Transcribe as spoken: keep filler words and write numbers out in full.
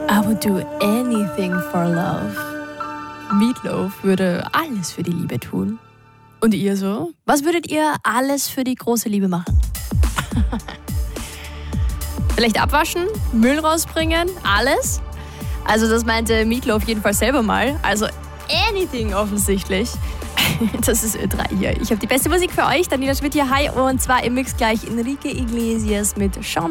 I would do anything for love. Meatloaf würde alles für die Liebe tun. Und ihr so? Was würdet ihr alles für die große Liebe machen? Vielleicht abwaschen, Müll rausbringen, alles? Also das meinte Meatloaf jedenfalls selber mal. Also anything offensichtlich. Das ist Ö drei hier. Ich habe die beste Musik für euch. Daniela Schmidt hier. Hi. Und zwar im Mix gleich Enrique Iglesias mit Shawn